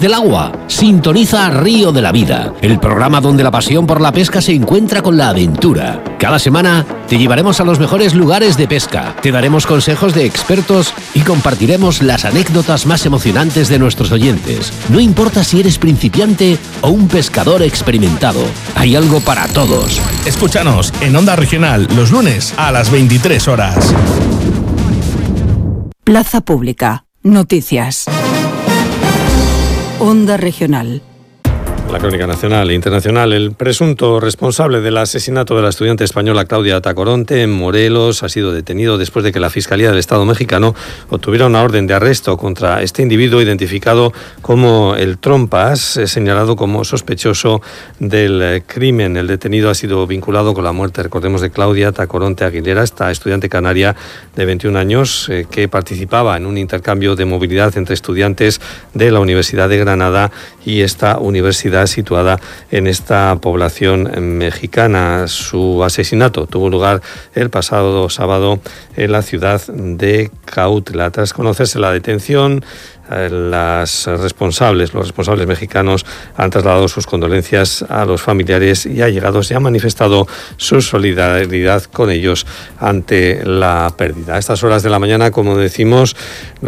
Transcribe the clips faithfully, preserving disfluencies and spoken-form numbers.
del agua. Sintoniza Río de la Vida, el programa donde la pasión por la pesca se encuentra con la aventura. Cada semana te llevaremos a los mejores lugares de pesca, te daremos consejos de expertos y compartiremos las anécdotas más emocionantes de nuestros oyentes. No importa si eres principiante o un pescador experimentado, hay algo para todos. Escúchanos en Onda Regional los lunes a las veintitrés horas. Plaza Pública. Noticias. Onda Regional. La crónica nacional e internacional. El presunto responsable del asesinato de la estudiante española Claudia Tacoronte en Morelos ha sido detenido después de que la Fiscalía del Estado mexicano obtuviera una orden de arresto contra este individuo identificado como el Trompas, señalado como sospechoso del crimen. El detenido ha sido vinculado con la muerte, recordemos, de Claudia Tacoronte Aguilera, esta estudiante canaria de veintiún años eh, que participaba en un intercambio de movilidad entre estudiantes de la Universidad de Granada y esta universidad situada en esta población mexicana. Su asesinato tuvo lugar el pasado sábado en la ciudad de Cuautla. Tras conocerse la detención, las responsables, los responsables mexicanos han trasladado sus condolencias a los familiares y allegados y han manifestado su solidaridad con ellos ante la pérdida. A estas horas de la mañana, como decimos,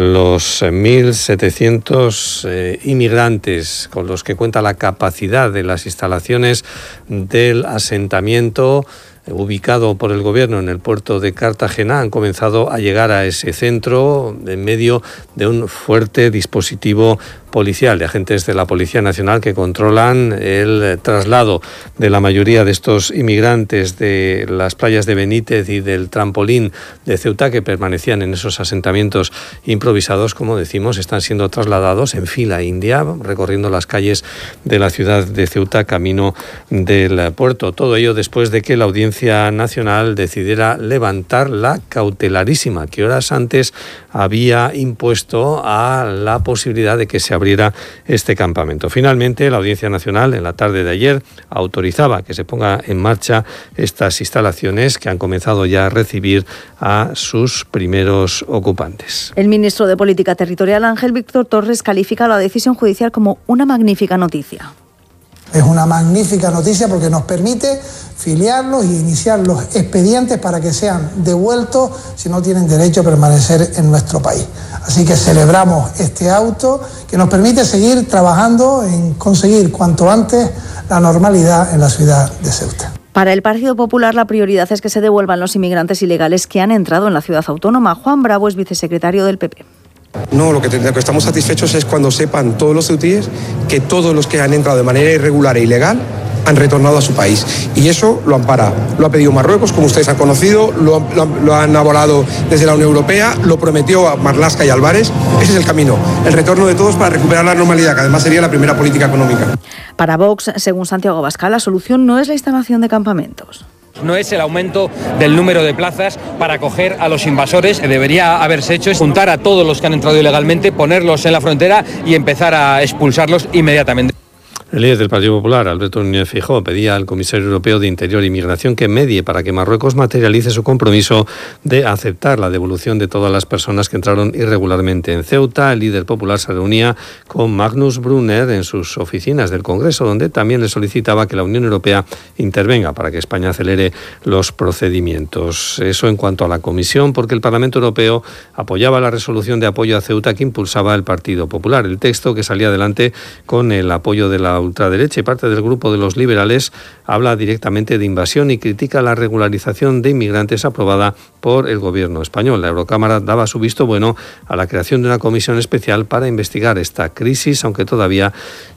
los mil setecientos eh, inmigrantes con los que cuenta la capacidad de las instalaciones del asentamiento ubicado por el gobierno en el puerto de Cartagena han comenzado a llegar a ese centro en medio de un fuerte dispositivo policial, de agentes de la Policía Nacional que controlan el traslado de la mayoría de estos inmigrantes de las playas de Benítez y del Trampolín de Ceuta, que permanecían en esos asentamientos improvisados. Como decimos, están siendo trasladados en fila india, recorriendo las calles de la ciudad de Ceuta camino del puerto. Todo ello después de que la Audiencia Nacional decidiera levantar la cautelarísima que horas antes había impuesto a la posibilidad de que se abriera este campamento. Finalmente, la Audiencia Nacional en la tarde de ayer autorizaba que se ponga en marcha estas instalaciones que han comenzado ya a recibir a sus primeros ocupantes. El ministro de Política Territorial, Ángel Víctor Torres, califica la decisión judicial como una magnífica noticia. Es una magnífica noticia porque nos permite filiarlos y iniciar los expedientes para que sean devueltos si no tienen derecho a permanecer en nuestro país. Así que celebramos este auto que nos permite seguir trabajando en conseguir cuanto antes la normalidad en la ciudad de Ceuta. Para el Partido Popular, la prioridad es que se devuelvan los inmigrantes ilegales que han entrado en la ciudad autónoma. Juan Bravo es vicesecretario del P P. No, lo que, lo que estamos satisfechos es cuando sepan todos los ceutíes que todos los que han entrado de manera irregular e ilegal han retornado a su país. Y eso lo ampara, lo ha pedido Marruecos, como ustedes han conocido, lo, lo, lo han avalado desde la Unión Europea, lo prometió a Marlaska y Álvarez. Ese es el camino, el retorno de todos para recuperar la normalidad, que además sería la primera política económica. Para Vox, según Santiago Abascal, la solución no es la instalación de campamentos. No es el aumento del número de plazas para acoger a los invasores. Que debería haberse hecho es juntar a todos los que han entrado ilegalmente, ponerlos en la frontera y empezar a expulsarlos inmediatamente. El líder del Partido Popular, Alberto Núñez Feijóo, pedía al comisario europeo de Interior e Inmigración que medie para que Marruecos materialice su compromiso de aceptar la devolución de todas las personas que entraron irregularmente en Ceuta. El líder popular se reunía con Magnus Brunner en sus oficinas del Congreso, donde también le solicitaba que la Unión Europea intervenga para que España acelere los procedimientos. Eso en cuanto a la Comisión, porque el Parlamento Europeo apoyaba la resolución de apoyo a Ceuta que impulsaba el Partido Popular. El texto, que salía adelante con el apoyo de la ultraderecha y parte del grupo de los liberales, habla directamente de invasión y critica la regularización de inmigrantes aprobada por el gobierno español. La Eurocámara daba su visto bueno a la creación de una comisión especial para investigar esta crisis, aunque todavía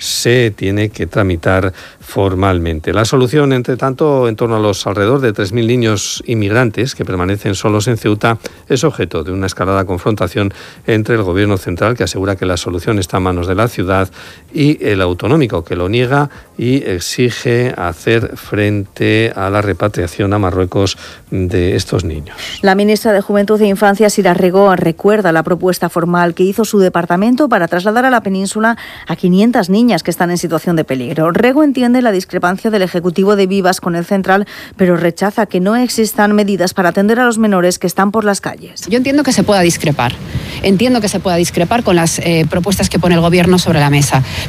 se tiene que tramitar formalmente. La solución, entre tanto, en torno a los alrededor de tres mil niños inmigrantes que permanecen solos en Ceuta, es objeto de una escalada confrontación entre el gobierno central, que asegura que la solución está en manos de la ciudad, y el autonómico, que lo niega y exige hacer frente a la repatriación a Marruecos de estos niños. La ministra de Juventud e Infancia, Sira Rego, recuerda la propuesta formal que hizo su departamento para trasladar a la península a quinientas niñas que están en situación de peligro. Rego entiende la discrepancia del Ejecutivo de Vivas con el central, pero rechaza que no existan medidas para atender a los menores que están por las calles. Yo entiendo que se pueda discrepar. Entiendo que se pueda discrepar con las eh, propuestas que pone el Gobierno sobre la mesa.